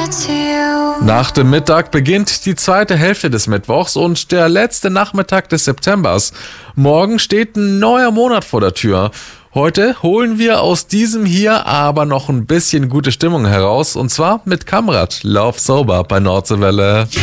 Nach dem Mittag beginnt die zweite Hälfte des Mittwochs und der letzte Nachmittag des Septembers. Morgen steht ein neuer Monat vor der Tür. Heute holen wir aus diesem hier aber noch ein bisschen gute Stimmung heraus und zwar mit Kamrat, Lauf sober bei Nordseewelle.